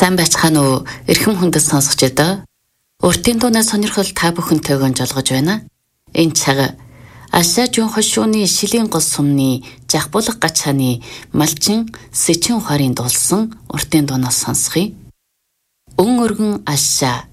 Сайн байцгаана уу? Эрхэм хүндэт сонсогч өдөө. Уртын дууны сонирхол та бүхэнтэйгэн жолгож байна. Энэ цаг Ашаа жун хошууны шилийн гол сумны жахбулга гачааны малчин сэчин ухаарын дуулсан уртын дуунаас сонсхий. Өн өргөн Ашаа